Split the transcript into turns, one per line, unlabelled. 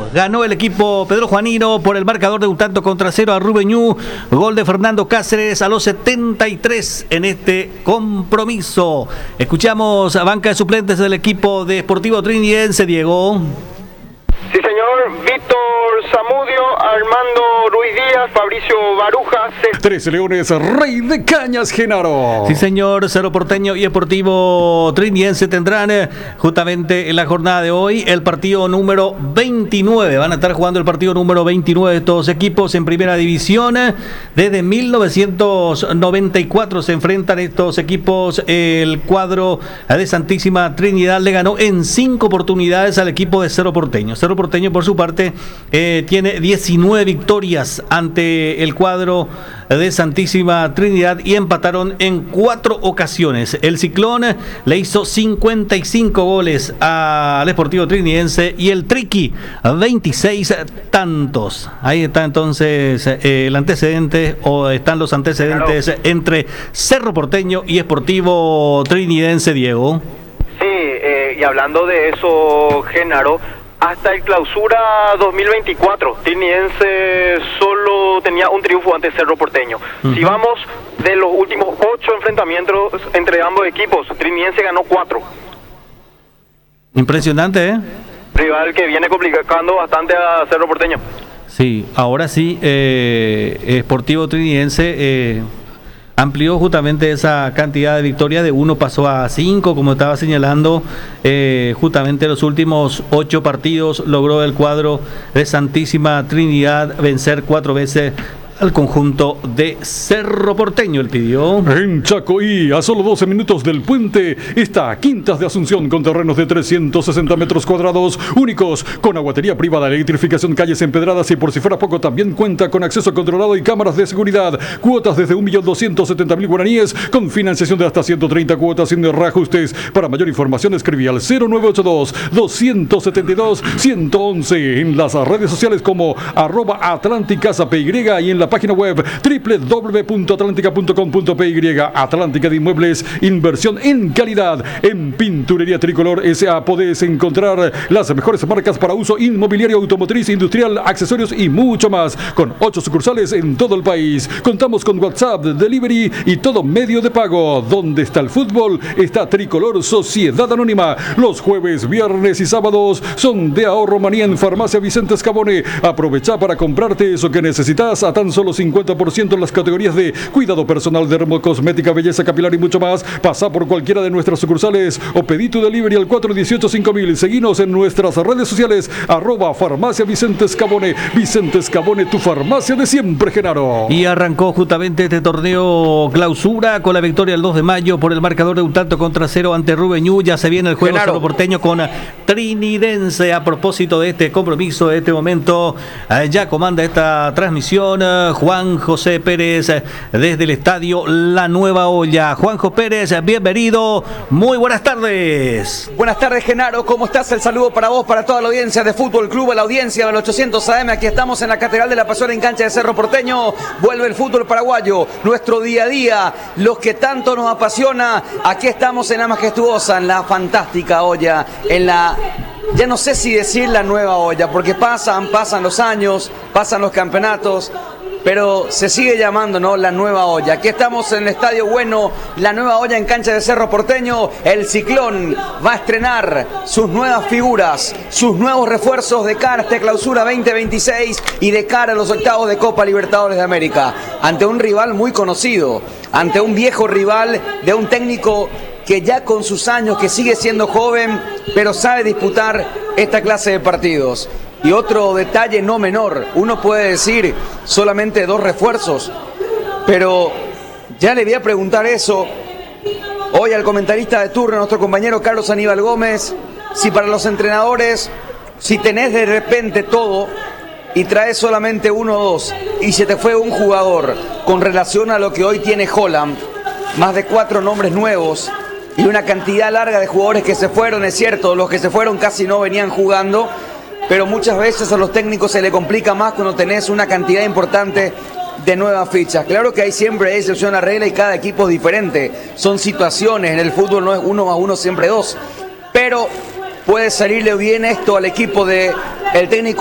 Ganó el equipo Pedro Juanino por el marcador de 1-0 a Rubén Ñu. Gol de Fernando Cáceres a los 73 en este compromiso. Escuchamos a banca de suplentes del equipo de Sportivo Trinidense, Diego.
Sí, señor. Víctor Zamudio, Armando Ruiz Díaz, Fabricio Baruja.
13 Leones, Rey de Cañas, Genaro.
Sí, señor. Cerro Porteño y Sportivo Trinidense tendrán justamente en la jornada de hoy el partido número 29. Van a estar jugando el partido número 29 de estos equipos en primera división. Desde 1994 se enfrentan estos equipos. El cuadro de Santísima Trinidad le ganó en 5 oportunidades al equipo de Cerro Porteño. Cerro Porteño, por su parte, tiene 19 victorias ante el cuadro de Santísima Trinidad y empataron en 4 ocasiones. El Ciclón le hizo 55 goles al Sportivo Trinidense y el Triqui 26 tantos. Ahí está entonces el antecedente, o están los antecedentes entre Cerro Porteño y Sportivo Trinidense, Diego.
Sí, y hablando de eso, Genaro, hasta el clausura 2024, Trinidense solo tenía un triunfo ante Cerro Porteño. Si vamos de los últimos 8 enfrentamientos entre ambos equipos, Trinidense ganó 4.
Impresionante, ¿eh?
Rival que viene complicando bastante a Cerro Porteño.
Sí, ahora sí, Sportivo Trinidense amplió justamente esa cantidad de victorias, de 1 pasó a 5, como estaba señalando. Justamente los últimos 8 partidos logró el cuadro de Santísima Trinidad vencer 4 veces al conjunto de Cerro Porteño. El pidió
en Chacoí, a solo 12 minutos del puente, está Quintas de Asunción, con terrenos de 360 metros cuadrados únicos, con aguatería privada, electrificación, calles empedradas y, por si fuera poco, también cuenta con acceso controlado y cámaras de seguridad. Cuotas desde 1.270.000 guaraníes, con financiación de hasta 130 cuotas sin reajustes. Para mayor información escribí al 0982-272-111 en las redes sociales como @atlánticasapy y en la página web www.atlantica.com.py. Atlántica de Inmuebles, inversión en calidad. En Pinturería Tricolor S.A. podés encontrar las mejores marcas para uso inmobiliario, automotriz, industrial, accesorios y mucho más, con 8 sucursales en todo el país. Contamos con WhatsApp, delivery y todo medio de pago. ¿Dónde está el fútbol? Está Tricolor Sociedad Anónima. Los jueves, viernes y sábados son de ahorro manía en Farmacia Vicente Escabone. Aprovecha para comprarte eso que necesitas a tan solo 50% en las categorías de cuidado personal, dermocosmética, belleza capilar y mucho más. Pasa por cualquiera de nuestras sucursales o pedí tu delivery al 418-5000. Seguinos en nuestras redes sociales, @Farmacia Vicente Escabone. Vicente Escabone, tu farmacia de siempre, Genaro.
Y arrancó justamente este torneo clausura con la victoria el 2 de mayo por el marcador de 1-0 ante Rubén Ñu. Ya se viene el juego Cerro Porteño con Trinidense. A propósito de este compromiso, de este momento, ya comanda esta transmisión Juan José Pérez desde el estadio La Nueva Olla. Juanjo Pérez, bienvenido, muy buenas tardes.
Buenas tardes, Genaro, ¿cómo estás? El saludo para vos, para toda la audiencia de Fútbol Club, a la audiencia del 800 AM. Aquí estamos en la Catedral de la Pasión, en cancha de Cerro Porteño. Vuelve el fútbol paraguayo, nuestro día a día, los que tanto nos apasiona. Aquí estamos en la majestuosa, en la fantástica olla, en la... Ya no sé si decir la nueva olla, porque pasan los años, pasan los campeonatos, pero se sigue llamando, ¿no?, la nueva olla. Aquí estamos en el Estadio Bueno, la nueva olla en cancha de Cerro Porteño. El Ciclón va a estrenar sus nuevas figuras, sus nuevos refuerzos de cara a esta clausura 2026 y de cara a los octavos de Copa Libertadores de América. Ante un rival muy conocido, ante un viejo rival de un técnico que ya con sus años, que sigue siendo joven, pero sabe disputar esta clase de partidos. Y otro detalle no menor, uno puede decir solamente 2 refuerzos, pero ya le voy a preguntar eso hoy al comentarista de turno, nuestro compañero Carlos Aníbal Gómez, si para los entrenadores, si tenés de repente todo y traes solamente 1 o 2 y se te fue un jugador con relación a lo que hoy tiene Holland, más de 4 nombres nuevos y una cantidad larga de jugadores que se fueron, es cierto, los que se fueron casi no venían jugando, pero muchas veces a los técnicos se le complica más cuando tenés una cantidad importante de nuevas fichas. Claro que hay siempre excepción a regla y cada equipo es diferente. Son situaciones, en el fútbol no es 1 más 1, siempre 2. Pero puede salirle bien esto al equipo de el técnico